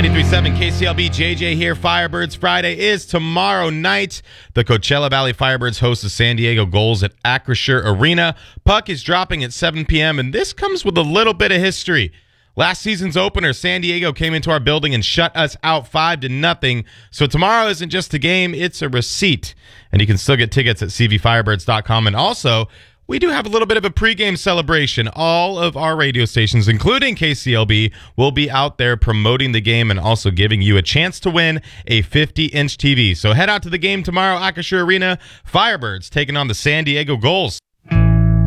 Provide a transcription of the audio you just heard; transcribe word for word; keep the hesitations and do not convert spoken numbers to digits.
ninety-three point seven K C L B, J J here. Firebirds Friday is tomorrow night. The Coachella Valley Firebirds host the San Diego Gulls at Acrisure Arena. Puck is dropping at seven p.m., and this comes with a little bit of history. Last season's opener, San Diego came into our building and shut us out five to nothing. So tomorrow isn't just a game, it's a receipt. And you can still get tickets at c v firebirds dot com. And also, we do have a little bit of a pregame celebration. All of our radio stations, including K C L B, will be out there promoting the game and also giving you a chance to win a fifty-inch T V. So head out to the game tomorrow, Acrisure Arena. Firebirds taking on the San Diego Gulls.